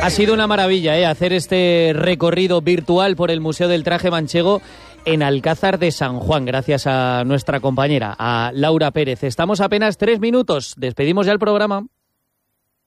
Ha sido una maravilla hacer este recorrido virtual por el Museo del Traje Manchego en Alcázar de San Juan, gracias a nuestra compañera, a Laura Pérez. Estamos apenas 3 minutos, despedimos ya el programa.